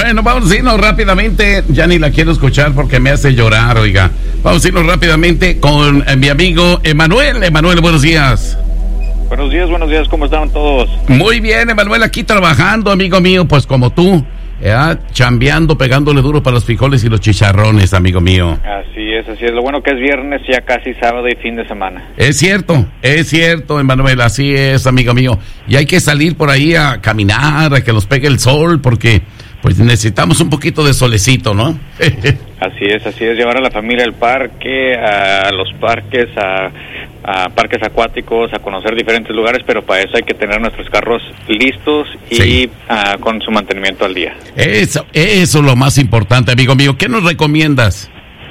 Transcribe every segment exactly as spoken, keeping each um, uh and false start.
Bueno, vamos a irnos rápidamente. Ya ni la quiero escuchar porque me hace llorar, oiga. Vamos a irnos rápidamente con eh, mi amigo Emanuel. Emanuel, buenos días. Buenos días, buenos días, ¿cómo están todos? Muy bien, Emanuel, aquí trabajando, amigo mío, pues como tú, ¿eh? Chambeando, pegándole duro para los frijoles y los chicharrones, amigo mío. Así es, así es. Lo bueno que es viernes, ya casi sábado y fin de semana. Es cierto, es cierto, Emanuel, así es, amigo mío. Y hay que salir por ahí a caminar, a que nos pegue el sol, porque pues necesitamos un poquito de solecito, ¿no? Así es, así es. Llevar a la familia al parque, a los parques, a... a parques acuáticos, a conocer diferentes lugares, pero para eso hay que tener nuestros carros listos y sí. uh, con su mantenimiento al día. Eso, eso es lo más importante, amigo mío. ¿Qué nos recomiendas?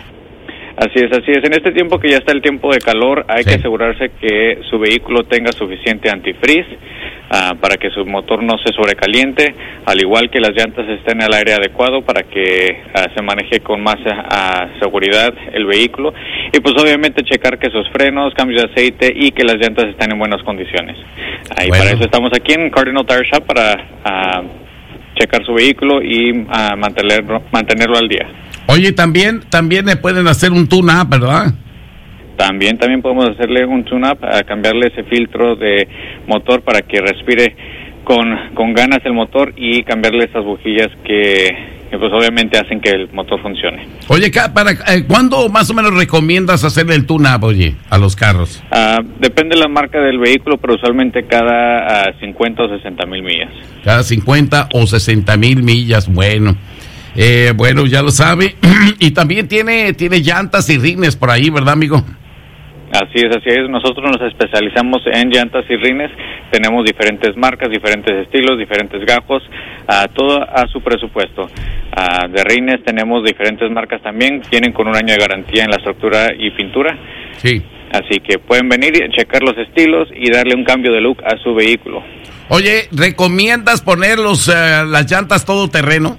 Así es, así es. En este tiempo que ya está el tiempo de calor, hay sí. que asegurarse que su vehículo tenga suficiente antifreeze uh, para que su motor no se sobrecaliente, al igual que las llantas estén al aire adecuado para que uh, se maneje con más uh, seguridad el vehículo. Y pues obviamente checar que sus frenos, cambios de aceite y que las llantas estén en buenas condiciones. Uh, y bueno. Para eso estamos aquí en Cardinal Tire Shop para uh, checar su vehículo y uh, mantenerlo, mantenerlo al día. Oye, también también le pueden hacer un tune-up, ¿verdad? También, también podemos hacerle un tune-up, a cambiarle ese filtro de motor para que respire con, con ganas el motor y cambiarle esas bujillas que, que pues obviamente hacen que el motor funcione. Oye, para eh, ¿cuándo más o menos recomiendas hacerle el tune-up, oye, a los carros? Uh, depende de la marca del vehículo, pero usualmente cada uh, cincuenta o sesenta mil millas. Cada cincuenta o sesenta mil millas, bueno. Eh, bueno, ya lo sabe. Y también tiene tiene llantas y rines por ahí, ¿verdad, amigo? Así es, así es. Nosotros nos especializamos en llantas y rines. Tenemos diferentes marcas, diferentes estilos, diferentes gajos, uh, todo a su presupuesto. Uh, de rines tenemos diferentes marcas también. Vienen con un año de garantía en la estructura y pintura. Sí. Así que pueden venir y checar los estilos y darle un cambio de look a su vehículo. Oye, ¿recomiendas poner los, uh, las llantas todoterreno?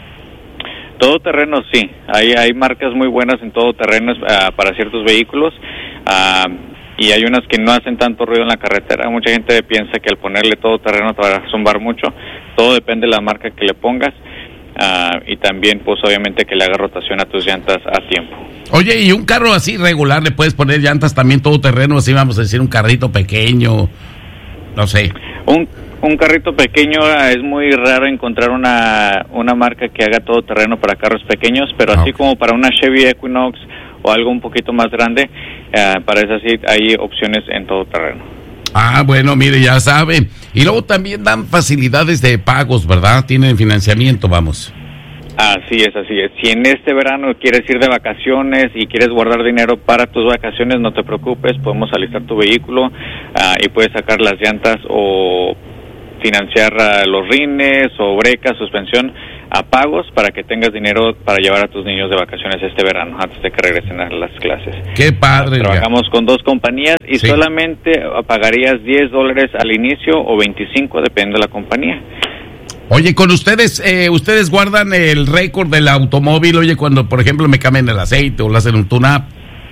Todo terreno, sí. Hay hay marcas muy buenas en todo terreno uh, para ciertos vehículos uh, y hay unas que no hacen tanto ruido en la carretera. Mucha gente piensa que al ponerle todo terreno te va a zumbar mucho. Todo depende de la marca que le pongas uh, y también, pues, obviamente que le haga rotación a tus llantas a tiempo. Oye, ¿y un carro así regular le puedes poner llantas también todo terreno? Así vamos a decir, un carrito pequeño, no sé. Un Un carrito pequeño, es muy raro encontrar una una marca que haga todo terreno para carros pequeños, pero así okay. como para una Chevy Equinox o algo un poquito más grande, uh, para eso sí hay opciones en todo terreno. Ah, bueno, mire, ya sabe. Y luego también dan facilidades de pagos, ¿verdad? Tienen financiamiento, vamos. Así es, así es. Si en este verano quieres ir de vacaciones y quieres guardar dinero para tus vacaciones, no te preocupes, podemos alistar tu vehículo uh, y puedes sacar las llantas o financiar uh, los rines o brecas, suspensión a pagos para que tengas dinero para llevar a tus niños de vacaciones este verano antes de que regresen a las clases. ¡Qué padre! Trabajamos ya. con dos compañías y sí. solamente pagarías diez dólares al inicio o veinticinco, depende de la compañía. Oye, con ustedes, eh, ustedes guardan el récord del automóvil, oye, cuando por ejemplo me cambian el aceite o le hacen un tune-up.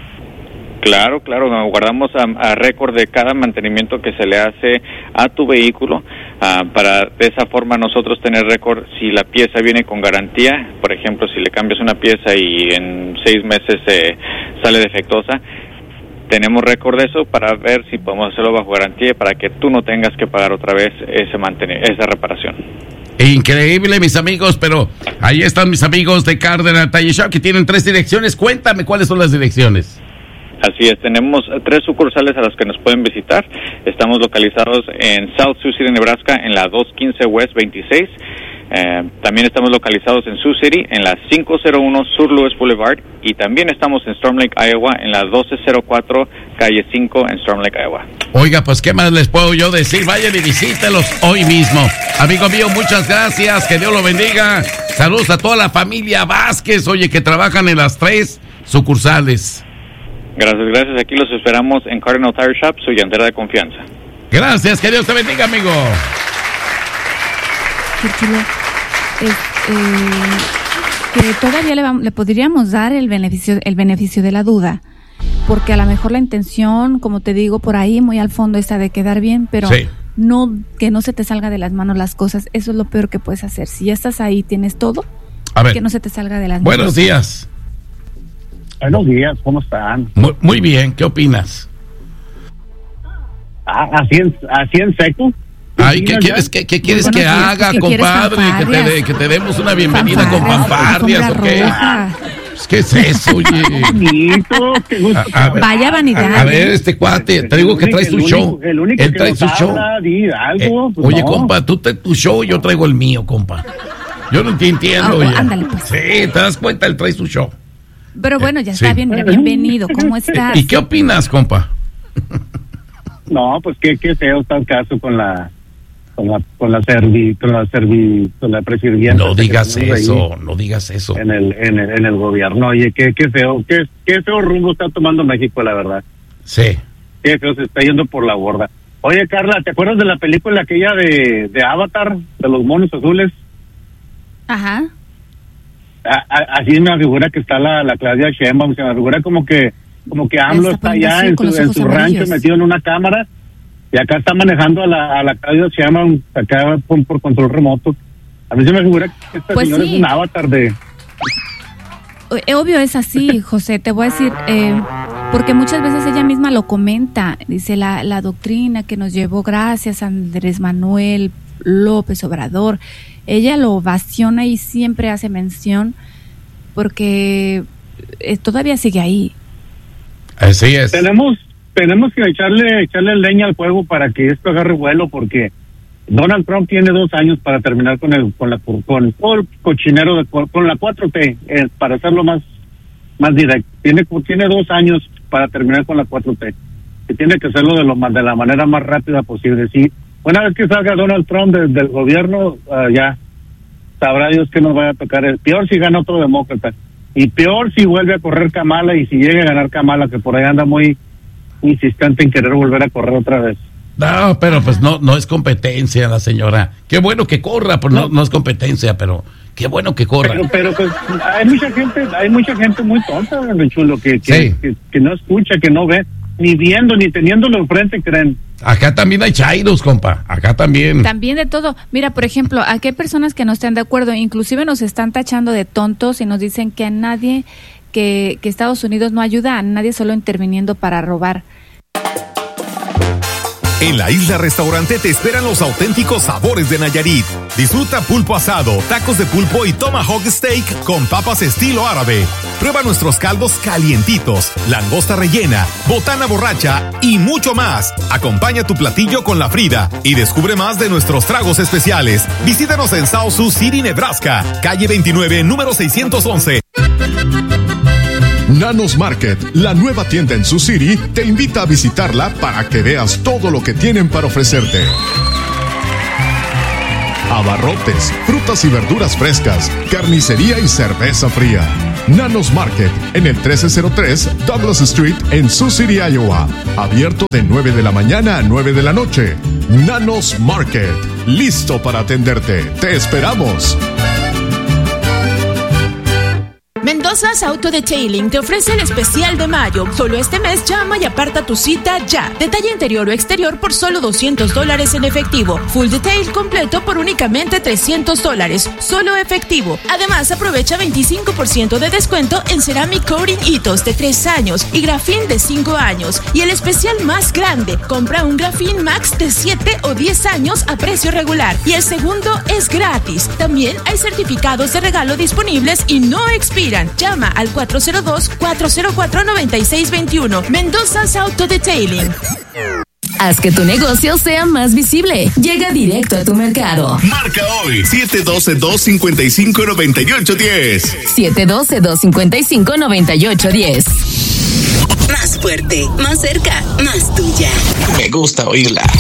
Claro, claro, guardamos a, a récord de cada mantenimiento que se le hace a tu vehículo, uh, para de esa forma nosotros tener récord si la pieza viene con garantía. Por ejemplo, si le cambias una pieza y en seis meses eh, sale defectuosa, tenemos récord de eso para ver si podemos hacerlo bajo garantía para que tú no tengas que pagar otra vez ese mantener, esa reparación. Increíble, mis amigos, pero ahí están mis amigos de Cardinal Tire Shop que tienen tres direcciones. Cuéntame cuáles son las direcciones. Así es, tenemos tres sucursales a las que nos pueden visitar. Estamos localizados en South Sioux City, Nebraska, en la doscientos quince West veintiséis. Eh, también estamos localizados en Sioux City, en la quinientos uno Sur Lewis Boulevard. Y también estamos en Storm Lake, Iowa, en la doce cero cuatro Calle cinco en Storm Lake, Iowa. Oiga, pues, ¿qué más les puedo yo decir? Vayan y visítelos hoy mismo. Amigo mío, muchas gracias, que Dios lo bendiga. Saludos a toda la familia Vázquez, oye, que trabajan en las tres sucursales. Gracias, gracias. Aquí los esperamos en Cardinal Tire Shop, su llantera de confianza. Gracias, que Dios te bendiga, amigo. Qué chulo. Es, eh, que todavía le, vamos, le podríamos dar el beneficio, el beneficio de la duda, porque a lo mejor la intención, como te digo, por ahí muy al fondo está de quedar bien, pero sí. no, que no se te salga de las manos las cosas. Eso es lo peor que puedes hacer. Si ya estás ahí, tienes todo, a ver, que no se te salga de las buenos manos. Buenos días. Buenos días, ¿cómo están? Muy, muy bien, ¿qué opinas? Ah, así en, así en seco. Ay, ¿qué quieres, qué, qué quieres que haga, ¿Qué compadre? Que te, de, que te demos una bienvenida con fanfarrias, ¿o qué? ¿Qué es eso, oye? Bonito, qué gusto. A, a ver, Vaya vanidad. A, a ver, este cuate, te digo que trae su show. El único Él que trae nos su show. habla, di algo, Eh, pues oye, no. compa, tú traes tu show, yo traigo el mío, compa. Yo no te entiendo, Ah, oye. ándale, pues. Sí, te das cuenta, él trae su show. Pero bueno, ya Sí. está bien, mira, bienvenido. ¿Cómo estás? ¿Y qué opinas, compa? No, pues qué, qué feo está el caso con la con la con la servi, con la servi, con la presirvienta. No que digas tenemos ahí eso, no digas eso. En el, en el en el gobierno. Oye, qué, qué feo, qué, qué feo rumbo está tomando México, la verdad. Sí. Qué feo se está yendo por la borda. Oye, Carla, ¿te acuerdas de la película aquella de, de Avatar, de los monos azules? Ajá. A, a, así me figura que está la, la Claudia Sheinbaum, se me figura como que como que AMLO Está está poniendo allá así, en con su, los en ojos su rancho amarillos. metido en una cámara y acá está manejando a la, a la Claudia Sheinbaum acá por, por control remoto. A mí se me figura que esta Pues señora sí. es un avatar de... Eh, Obvio es así, José, te voy a decir, eh, porque muchas veces ella misma lo comenta, dice la, la doctrina que nos llevó gracias a Andrés Manuel López Obrador, ella lo ovaciona y siempre hace mención porque eh, todavía sigue ahí. Así es. Tenemos tenemos que echarle echarle leña al fuego para que esto agarre vuelo, porque Donald Trump tiene dos años para terminar con el con la con todo el cochinero de, con la cuatro T, eh, para hacerlo más más directo. Tiene tiene dos años para terminar con la cuatro T. Que tiene que hacerlo de lo más, de la manera más rápida posible. Sí, una vez que salga Donald Trump de, del gobierno, uh, ya sabrá Dios que nos vaya a tocar. El peor si gana otro demócrata. Y peor si vuelve a correr Kamala, y si llega a ganar Kamala, que por ahí anda muy insistente en querer volver a correr otra vez. No, pero pues no no es competencia la señora. Qué bueno que corra, pues no, no es competencia, pero qué bueno que corra. Pero, pero pues hay mucha gente, hay mucha gente muy tonta, mi chulo, que, que, Sí. que, que no escucha, que no ve, ni viendo, ni teniéndolo enfrente, creen. Acá también hay chairos, compa. Acá también. También de todo. Mira, por ejemplo, aquí hay personas que no están de acuerdo, inclusive nos están tachando de tontos y nos dicen que a nadie, que, que Estados Unidos no ayuda a nadie, solo interviniendo para robar. En la Isla Restaurante te esperan los auténticos sabores de Nayarit. Disfruta pulpo asado, tacos de pulpo y tomahawk steak con papas estilo árabe. Prueba nuestros caldos calientitos, langosta rellena, botana borracha y mucho más. Acompaña tu platillo con la Frida y descubre más de nuestros tragos especiales. Visítanos en South Sioux City, Nebraska, calle veintinueve, número seiscientos once. Nanos Market, la nueva tienda en Sioux City, te invita a visitarla para que veas todo lo que tienen para ofrecerte. Abarrotes, frutas y verduras frescas, carnicería y cerveza fría. Nanos Market, en el trece cero tres Douglas Street, en Sioux City, Iowa. Abierto de nueve de la mañana a nueve de la noche. Nanos Market, listo para atenderte. Te esperamos. Mendoza's Auto Detailing te ofrece el especial de mayo. Solo este mes llama y aparta tu cita ya. Detalle interior o exterior por solo doscientos dólares en efectivo. Full detail completo por únicamente trescientos dólares. Solo efectivo. Además, aprovecha veinticinco por ciento de descuento en Ceramic Coating Hitos de tres años y Grafin de cinco años. Y el especial más grande, compra un Grafin Max de siete o diez años a precio regular. Y el segundo es gratis. También hay certificados de regalo disponibles y no expiran. Llama al cuatro cero dos, cuatro cero cuatro, nueve seis dos uno. Mendoza's Auto Detailing. Haz que tu negocio sea más visible. Llega directo a tu mercado. Marca hoy siete uno dos, dos cinco cinco, nueve ocho uno cero. siete uno dos, dos cinco cinco, nueve ocho uno cero. Más fuerte, más cerca, más tuya. Me gusta oírla.